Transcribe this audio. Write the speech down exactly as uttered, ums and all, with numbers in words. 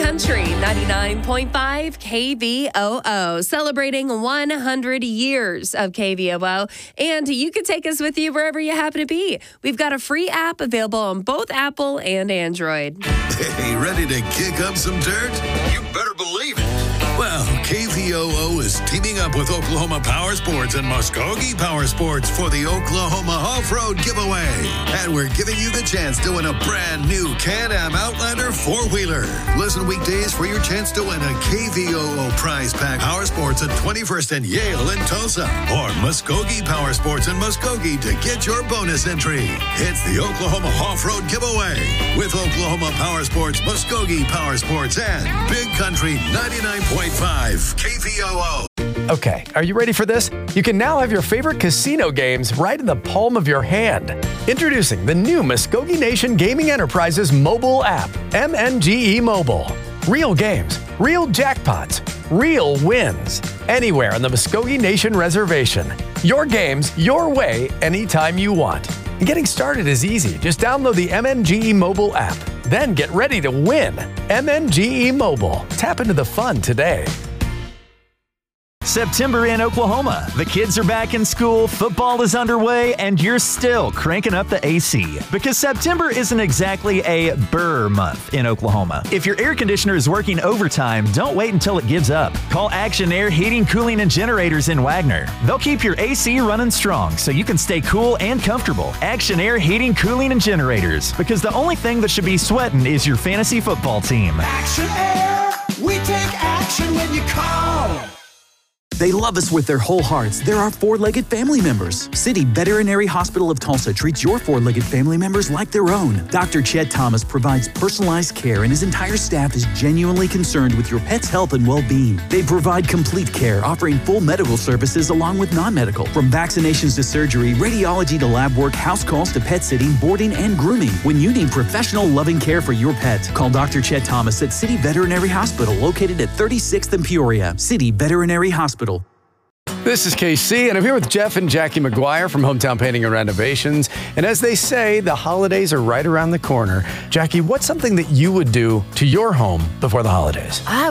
Country ninety-nine point five K V O O, celebrating one hundred years of K V O O. And you can take us with you wherever you happen to be. We've got a free app available on both Apple and Android. Hey, ready to kick up some dirt? You better believe it. Well, K V O O is teaming up with Oklahoma Power Sports and Muskogee Power Sports for the Oklahoma Off-Road Giveaway. And we're giving you the chance to win a brand new Can-Am Outlander four-wheeler. Listen weekdays for your chance to win a K V O O prize pack. Power Sports at twenty-first and Yale in Tulsa. Or Muskogee Power Sports and Muskogee to get your bonus entry. It's the Oklahoma Off-Road Giveaway with Oklahoma Power Sports, Muskogee Power Sports, and Big Country ninety-nine point five K V O O. Okay, are you ready for this? You can now have your favorite casino games right in the palm of your hand. Introducing the new Muskogee Nation Gaming Enterprises mobile app, M N G E Mobile. Real games, real jackpots, real wins. Anywhere on the Muskogee Nation Reservation. Your games, your way, anytime you want. And getting started is easy. Just download the M N G E Mobile app. Then get ready to win. M N G E Mobile. Tap into the fun today. September in Oklahoma. The kids are back in school, football is underway, and you're still cranking up the A C. Because September isn't exactly a burr month in Oklahoma. If your air conditioner is working overtime, don't wait until it gives up. Call Action Air Heating, Cooling, and Generators in Wagner. They'll keep your A C running strong so you can stay cool and comfortable. Action Air Heating, Cooling, and Generators. Because the only thing that should be sweating is your fantasy football team. Action Air, we take action when you call. They love us with their whole hearts. They're our four-legged family members. City Veterinary Hospital of Tulsa treats your four-legged family members like their own. Doctor Chet Thomas provides personalized care, and his entire staff is genuinely concerned with your pet's health and well-being. They provide complete care, offering full medical services along with non-medical. From vaccinations to surgery, radiology to lab work, house calls to pet sitting, boarding, and grooming. When you need professional, loving care for your pet, call Doctor Chet Thomas at City Veterinary Hospital, located at thirty-sixth and Peoria. City Veterinary Hospital. This is K C, and I'm here with Jeff and Jackie McGuire from Hometown Painting and Renovations. And as they say, the holidays are right around the corner. Jackie, what's something that you would do to your home before the holidays? I